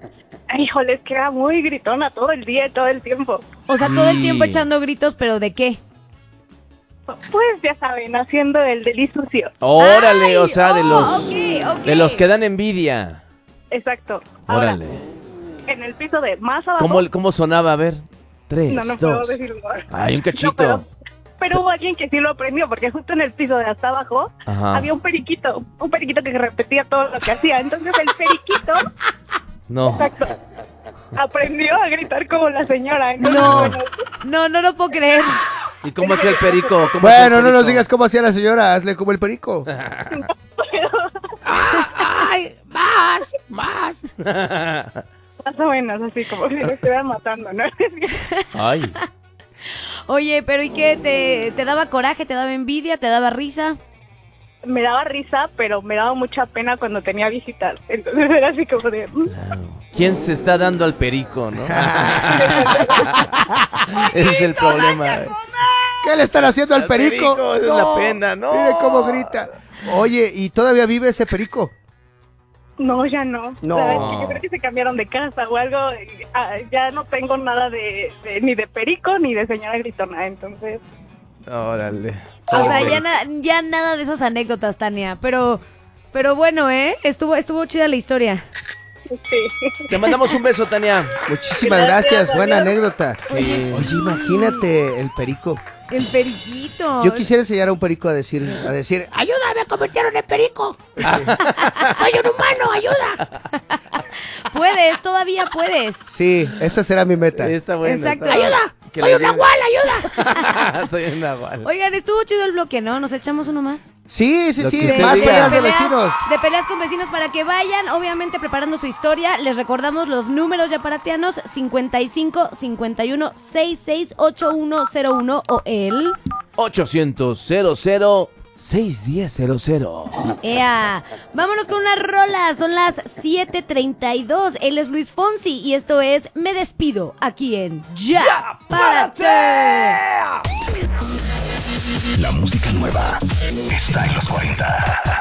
Híjole, es que era muy gritona todo el día, todo el tiempo. O sea, todo el tiempo echando gritos, ¿pero de qué? Pues ya saben, haciendo el deli sucio. Órale, Ay, o sea, de los ok. de los que dan envidia. Exacto. Ahora, Órale. en el piso de más abajo... ¿Cómo sonaba? A ver. 3, No puedo 2. decirlo. Ay, un cachito. No, pero hubo alguien que sí lo aprendió, porque justo en el piso de hasta abajo había un periquito que repetía todo lo que hacía. Entonces el periquito, No. exacto, aprendió a gritar como la señora. Entonces, No lo puedo creer. ¿Y cómo hacía el perico? Bueno, no nos digas cómo hacía la señora, hazle como el perico. ¡Ay! ¡Más! más o menos, así como que me estuvieran matando, ¿no? ¡Ay! Oye, pero ¿y qué? ¿Te daba coraje? ¿Te daba envidia? ¿Te daba risa? Me daba risa, pero me daba mucha pena cuando tenía visitas. Entonces era así como de... ¿Quién se está dando al perico, no? Ese es el problema. ¿Qué le están haciendo al perico? Esa es la pena, ¿no? Mire cómo grita. Oye, ¿y todavía vive ese perico? No, ya no. No. ¿Sabes? Yo creo que se cambiaron de casa o algo. Ya no tengo nada ni de perico ni de señora gritona, entonces... Órale. O sea, ya nada de esas anécdotas, Tania. Pero bueno, estuvo chida la historia. Sí. Te mandamos un beso, Tania. Muchísimas gracias, buena anécdota. Sí. Oye, imagínate el perico. El periquito. Yo quisiera enseñar a un perico a decir, ayuda, me convirtieron en perico. Soy un humano, ayuda. Todavía puedes. Sí, esa será mi meta. Está bueno. Exacto. ¡Ayuda! ¡Soy un nahual, ayuda! Soy un nahual. Oigan, estuvo chido el bloque, ¿no? ¿Nos echamos uno más? Sí, Lo que usted más diga. peleas de vecinos. De peleas con vecinos para que vayan, obviamente, preparando su historia. Les recordamos los números yaparatianos: 55 51 66 8101 o el 800 610 ¡Ea! Vámonos con una rola. Son las 7:32. Él es Luis Fonsi y esto es Me Despido, aquí en Ya Párate. La música nueva está en los 40.